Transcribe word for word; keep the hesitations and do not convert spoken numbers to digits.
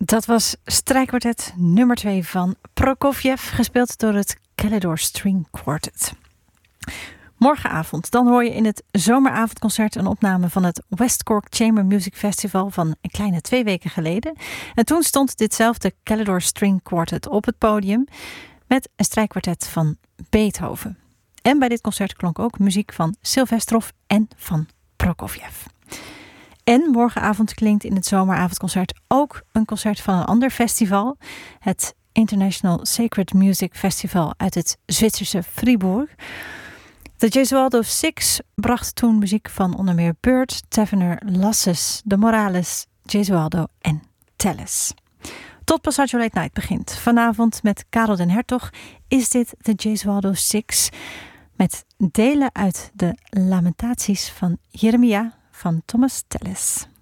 Dat was strijkkwartet nummer twee van Prokofjev, gespeeld door het Kalidor String Quartet. Morgenavond, dan hoor je in het zomeravondconcert een opname van het West Cork Chamber Music Festival van een kleine twee weken geleden. En toen stond ditzelfde Kalidor String Quartet op het podium met een strijkkwartet van Beethoven. En bij dit concert klonk ook muziek van Silvestrov en van Prokofjev. En morgenavond klinkt in het zomeravondconcert ook een concert van een ander festival. Het International Sacred Music Festival uit het Zwitserse Fribourg. De Gesualdo Six bracht toen muziek van onder meer Bird, Tavener, Lasses, De Morales, Gesualdo en Telles. Tot Passaggio Late Night begint vanavond met Karel den Hertog is dit de Gesualdo Six met delen uit de Lamentaties van Jeremia van Thomas Telles.